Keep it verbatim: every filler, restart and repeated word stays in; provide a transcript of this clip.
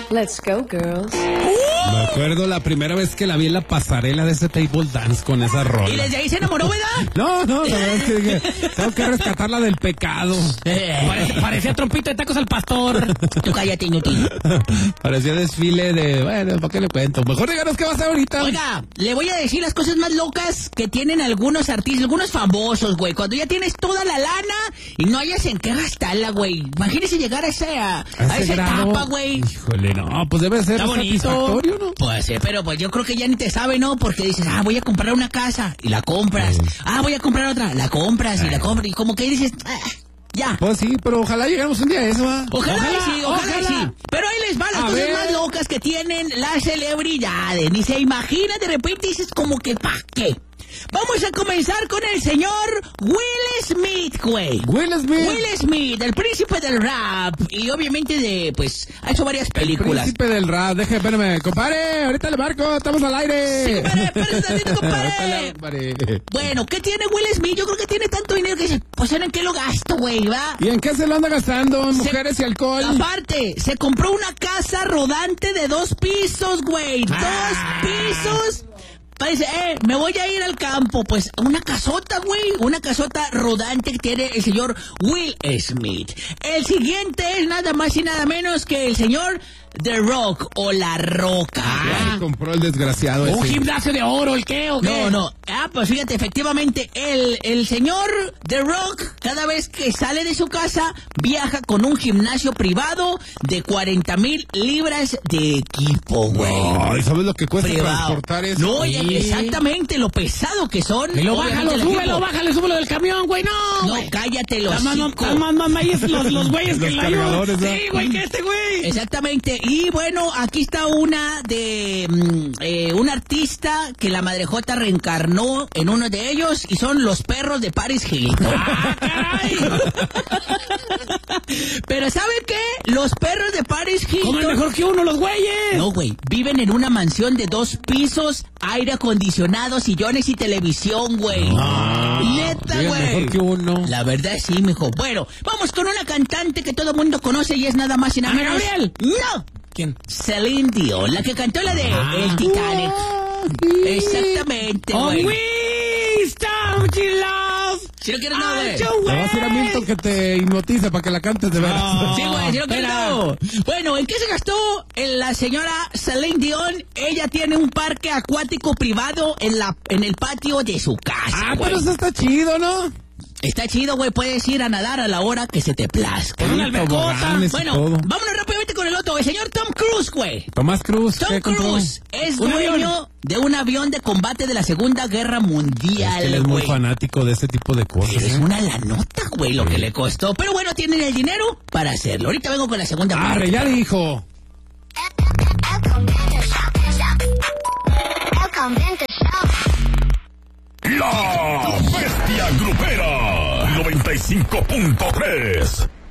Let's go, girls. Me acuerdo la primera vez que la vi en la pasarela de ese table dance con esa rola. ¿Y desde ahí se enamoró, verdad? No, no, la verdad es que dije, tengo que rescatarla del pecado. Eh, Parece, parecía trompito de tacos al pastor. Tú cállate, inútil. Parecía desfile de, bueno, ¿para qué le cuento? Mejor díganos qué va a hacer ahorita. Oiga, le voy a decir las cosas más locas que tienen algunos artistas, algunos famosos, güey. Cuando ya tienes toda la lana y no hayas en qué gastarla, güey. Imagínese llegar a esa, a, a esa etapa, güey. Híjole, no, pues debe ser Está bonito. satisfactorio, ¿no? Pues sí, pero pues yo creo que ya ni te sabe, ¿no? Porque dices, ah, voy a comprar una casa y la compras. Sí. Ah, voy a comprar otra, la compras y la compras. Y como que dices, ah, ya. Pues sí, pero ojalá lleguemos un día a eso, ¿va? Ojalá, Ojalá, y sí, ojalá, y ojalá. sí. Pero ahí les va las A cosas ver. más locas que tienen las celebridades. Ni se imagina, de repente dices como que ¿pa' qué? Vamos a comenzar con el señor Will Smith, güey. Will Smith. Will Smith, el príncipe del rap. Y obviamente de, pues, ha hecho varias películas. Príncipe del rap, deje, espérame, compadre, ahorita le marco, estamos al aire. Sí, compadre, espérate tantito, compadre. Ahorita le- compadre. Bueno, ¿qué tiene Will Smith? Yo creo que tiene tanto dinero que dice, pues ¿en qué lo gasto, güey? ¿Va? ¿Y en qué se lo anda gastando? ¿En mujeres Se- y alcohol? Aparte, se compró una casa rodante de dos pisos, güey. Ah. Dos pisos. Parece, eh, me voy a ir al campo. Pues una casota, güey. Una casota rodante que tiene el señor Will Smith. El siguiente es nada más y nada menos que el señor The Rock o La Roca. Ay, compró el desgraciado Un ese. gimnasio de oro, ¿el qué o qué? No, no. Ah, pues fíjate, efectivamente, el, el señor The Rock, cada vez que sale de su casa, viaja con un gimnasio privado de cuarenta mil libras de equipo, güey. Ay, ¿sabes lo que cuesta Privado. transportar eso? No, oye, Sí. exactamente lo pesado que son. Y lo obviamente, bájalo, el súbelo, equipo. bájale, súbelo del camión, güey, no, No, güey. cállate los Está más, está más mamayes los, los güeyes que Los la cargadores, ¿no? Sí, güey, que este güey. Exactamente. Y bueno, aquí está una de mm, eh, un artista que la madrejota reencarnó en uno de ellos y son los perros de Paris Hilton. ¡Ah, caray! Pero ¿saben qué? Los perros de Paris Comen Hilton... mejor que uno los güeyes. No, güey. Viven en una mansión de dos pisos, aire acondicionado, sillones y televisión, güey. Neta, Bien, güey. mejor que uno. La verdad sí, mijo. Bueno, vamos con una cantante que todo el mundo conoce y es nada más y nada ¿Ana menos. Gabriel? ¡No! ¿Quién? Celine Dion, la que cantó la de El Titanic. Exactamente, Oh, güey. wisdom you love. Si no quieres, no, güey. Le vas a ir a Milton que te hipnotice para que la cantes de veras. No. Sí, güey, si no quieres, Espera. no. Bueno, ¿en qué se gastó en la señora Celine Dion? Ella tiene un parque acuático privado en la en el patio de su casa, Ah, güey. pero eso está chido, ¿no? Está chido, güey. Puedes ir a nadar a la hora que se te plazca. Con una albercota. toboganes y Bueno, todo. vámonos rápidamente con el otro. El señor Tom Cruise, güey. Tomás Cruz, Tom ¿qué compró? Cruise es Un dueño avión. de un avión de combate de la Segunda Guerra Mundial, Es que él es muy güey. fanático de ese tipo de cosas. Es ¿eh? una lanota, güey, lo que le costó. Pero bueno, tienen el dinero para hacerlo. Ahorita vengo con la segunda parte. Arre, ya dijo. La Bestia Grupera noventa y cinco punto tres.